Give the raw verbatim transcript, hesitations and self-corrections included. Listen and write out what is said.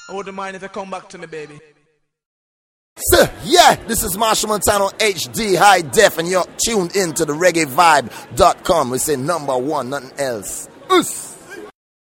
I wouldn't mind if you come back to me, baby. So, yeah, this is Marshall Montano H D High Def, and you're tuned in to the reggae vibe dot com. We say number one, nothing else. Us.